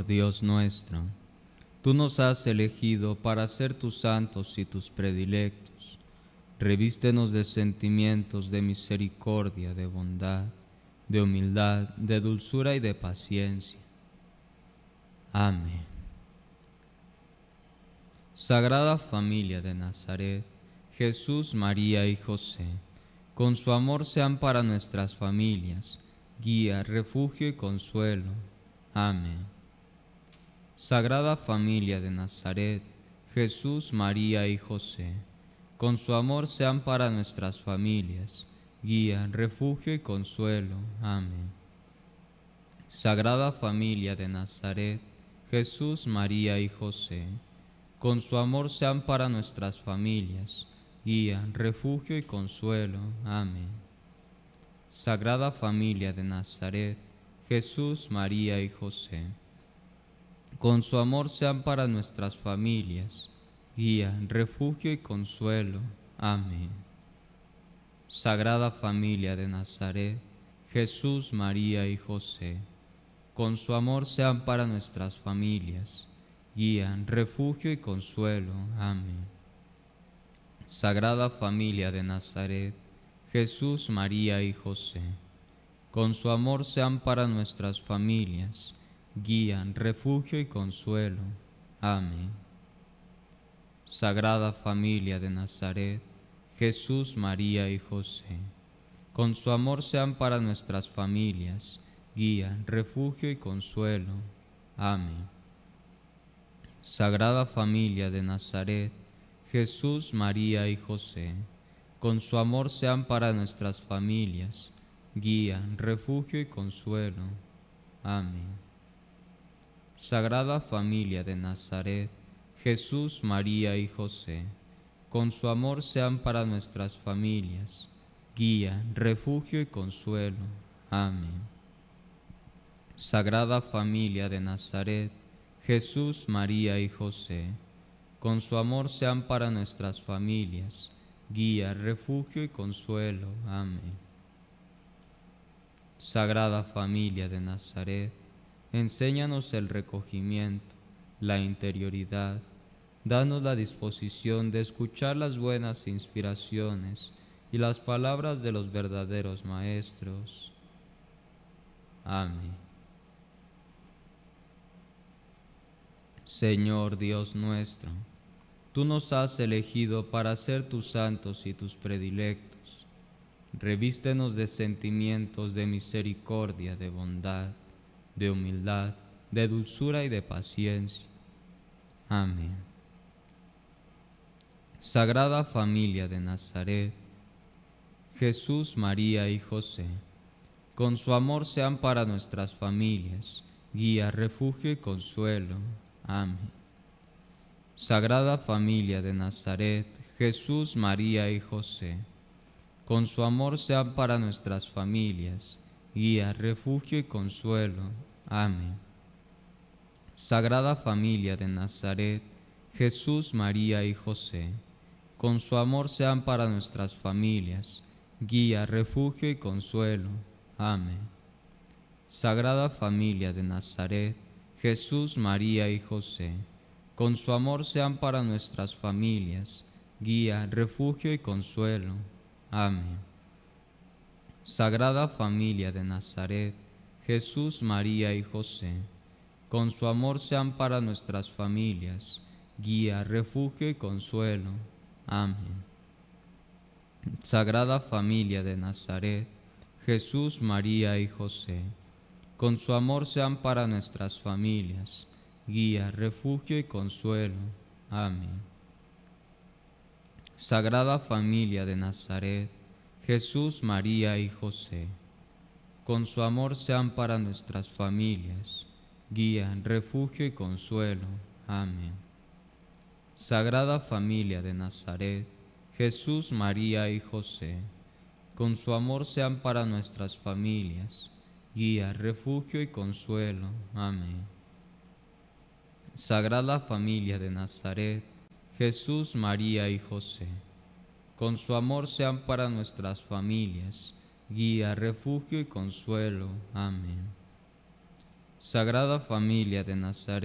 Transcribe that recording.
Dios nuestro, tú nos has elegido para ser tus santos y tus predilectos. Revístenos de sentimientos de misericordia, de bondad, de humildad, de dulzura y de paciencia. Amén. Sagrada Familia de Nazaret, Jesús, María y José, con su amor sean para nuestras familias guía, refugio y consuelo. Amén. Sagrada Familia de Nazaret, Jesús, María y José, con su amor sean para nuestras familias guía, refugio y consuelo. Amén. Sagrada Familia de Nazaret, Jesús, María y José, con su amor sean para nuestras familias guía, refugio y consuelo. Amén. Sagrada Familia de Nazaret, Jesús, María y José, con su amor sean para nuestras familias guía, refugio y consuelo. Amén. Sagrada Familia de Nazaret, Jesús, María y José, con su amor sean para nuestras familias guía, refugio y consuelo. Amén. Sagrada Familia de Nazaret, Jesús, María y José, con su amor sean para nuestras familias guía, refugio y consuelo. Amén. Sagrada Familia de Nazaret, Jesús, María y José, con su amor sean para nuestras familias guía, refugio y consuelo. Amén. Sagrada Familia de Nazaret, Jesús, María y José, con su amor sean para nuestras familias guía, refugio y consuelo. Amén. Sagrada Familia de Nazaret, Jesús, María y José, con su amor sean para nuestras familias guía, refugio y consuelo. Amén. Sagrada Familia de Nazaret, Jesús, María y José, con su amor sean para nuestras familias guía, refugio y consuelo. Amén. Sagrada Familia de Nazaret, enséñanos el recogimiento, la interioridad, danos la disposición de escuchar las buenas inspiraciones y las palabras de los verdaderos maestros. Amén. Señor Dios nuestro, tú nos has elegido para ser tus santos y tus predilectos. Revístenos de sentimientos de misericordia, de bondad, de humildad, de dulzura y de paciencia. Amén. Sagrada Familia de Nazaret, Jesús, María y José, con su amor sean para nuestras familias guía, refugio y consuelo. Amén. Sagrada Familia de Nazaret, Jesús, María y José, con su amor sean para nuestras familias guía, refugio y consuelo. Amén. Sagrada Familia de Nazaret, Jesús, María y José, con su amor sean para nuestras familias guía, refugio y consuelo. Amén. Sagrada Familia de Nazaret, Jesús, María y José, con su amor sean para nuestras familias guía, refugio y consuelo. Amén. Sagrada Familia de Nazaret, Jesús, María y José, con su amor sean para nuestras familias guía, refugio y consuelo. Amén. Sagrada Familia de Nazaret, Jesús, María y José, con su amor sean para nuestras familias guía, refugio y consuelo. Amén. Sagrada Familia de Nazaret, Jesús, María y José, con su amor sean para nuestras familias guía, refugio y consuelo. Amén. Sagrada Familia de Nazaret, Jesús, María y José, con su amor sean para nuestras familias guía, refugio y consuelo. Amén. Sagrada Familia de Nazaret, Jesús, María y José, con su amor sean para nuestras familias guía, refugio y consuelo. Amén. Sagrada Familia de Nazaret,